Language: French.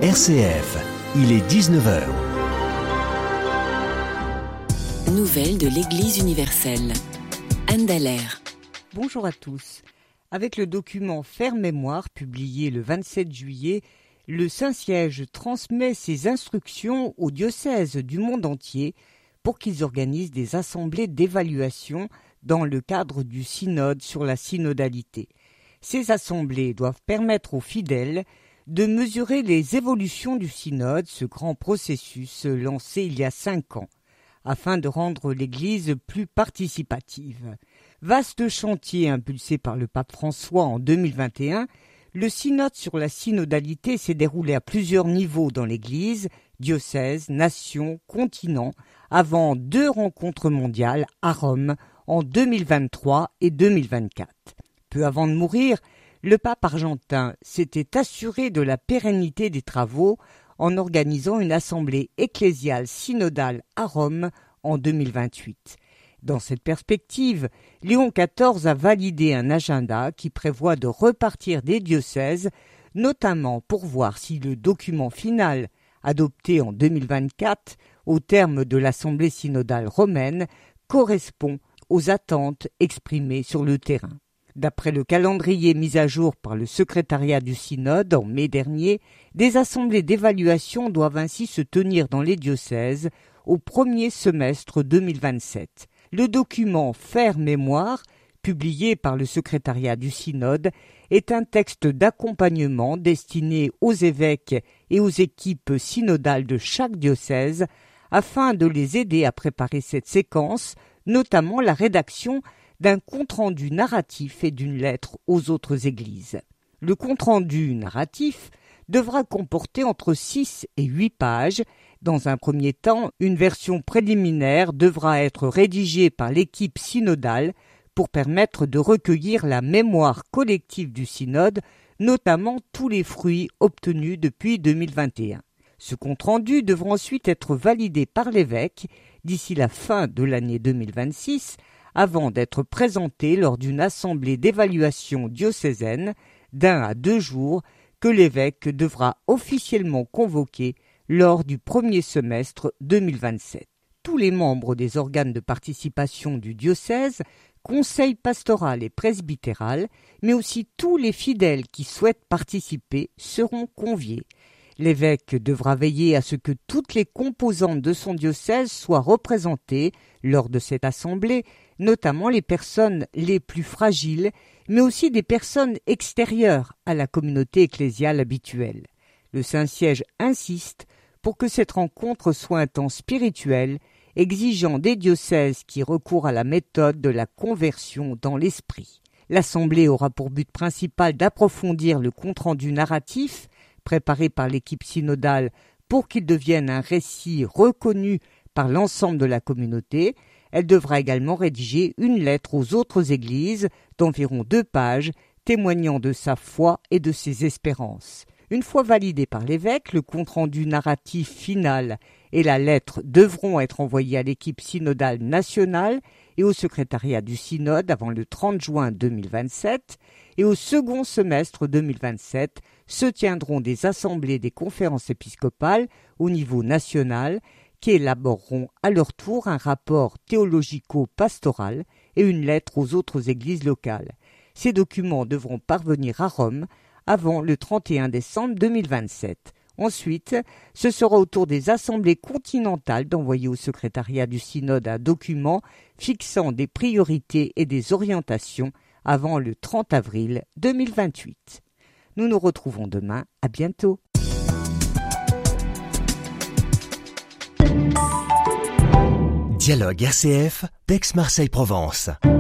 RCF, il est 19h. Nouvelles de l'Église universelle. Anne Dallaire. Bonjour à tous. Avec le document Faire mémoire, publié le 27 juillet, le Saint-Siège transmet ses instructions aux diocèses du monde entier pour qu'ils organisent des assemblées d'évaluation dans le cadre du synode sur la synodalité. Ces assemblées doivent permettre aux fidèles de mesurer les évolutions du synode, ce grand processus lancé il y a 5 ans, afin de rendre l'Église plus participative. Vaste chantier impulsé par le pape François en 2021, le synode sur la synodalité s'est déroulé à plusieurs niveaux dans l'Église, diocèses, nations, continents, avant 2 rencontres mondiales à Rome en 2023 et 2024. Peu avant de mourir, le pape argentin s'était assuré de la pérennité des travaux en organisant une assemblée ecclésiale synodale à Rome en 2028. Dans cette perspective, Léon XIV a validé un agenda qui prévoit de repartir des diocèses, notamment pour voir si le document final, adopté en 2024, au terme de l'assemblée synodale romaine, correspond aux attentes exprimées sur le terrain. D'après le calendrier mis à jour par le secrétariat du synode en mai dernier, des assemblées d'évaluation doivent ainsi se tenir dans les diocèses au premier semestre 2027. Le document Faire mémoire, publié par le secrétariat du synode, est un texte d'accompagnement destiné aux évêques et aux équipes synodales de chaque diocèse afin de les aider à préparer cette séquence, notamment la rédaction d'un compte-rendu narratif et d'une lettre aux autres églises. Le compte-rendu narratif devra comporter entre 6 et 8 pages. Dans un premier temps, une version préliminaire devra être rédigée par l'équipe synodale pour permettre de recueillir la mémoire collective du synode, notamment tous les fruits obtenus depuis 2021. Ce compte-rendu devra ensuite être validé par l'évêque d'ici la fin de l'année 2026, avant d'être présenté lors d'une assemblée d'évaluation diocésaine d'1 à 2 jours que l'évêque devra officiellement convoquer lors du premier semestre 2027. Tous les membres des organes de participation du diocèse, conseil pastoral et presbytéral, mais aussi tous les fidèles qui souhaitent participer seront conviés. L'évêque devra veiller à ce que toutes les composantes de son diocèse soient représentées lors de cette assemblée, notamment les personnes les plus fragiles, mais aussi des personnes extérieures à la communauté ecclésiale habituelle. Le Saint-Siège insiste pour que cette rencontre soit un temps spirituel, exigeant des diocèses qui recourent à la méthode de la conversion dans l'esprit. L'assemblée aura pour but principal d'approfondir le compte-rendu narratif préparé par l'équipe synodale pour qu'il devienne un récit reconnu par l'ensemble de la communauté. Elle devra également rédiger une lettre aux autres églises d'environ 2 pages, témoignant de sa foi et de ses espérances. Une fois validé par l'évêque, le compte-rendu narratif final et la lettre devront être envoyés à l'équipe synodale nationale et au secrétariat du synode avant le 30 juin 2027, et au second semestre 2027 se tiendront des assemblées des conférences épiscopales au niveau national qui élaboreront à leur tour un rapport théologico-pastoral et une lettre aux autres églises locales. Ces documents devront parvenir à Rome avant le 31 décembre 2027. Ensuite, ce sera au tour des assemblées continentales d'envoyer au secrétariat du synode un document fixant des priorités et des orientations avant le 30 avril 2028. Nous nous retrouvons demain. À bientôt. Dialogue RCF, d'Aix-Marseille-Provence.